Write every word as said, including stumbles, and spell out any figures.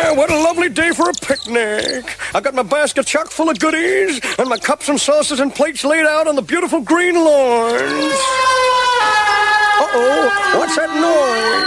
my, what a lovely day for a picnic. I got my basket chock full of goodies and my cups and saucers and plates laid out on the beautiful green lawns. Uh-oh, what's that noise?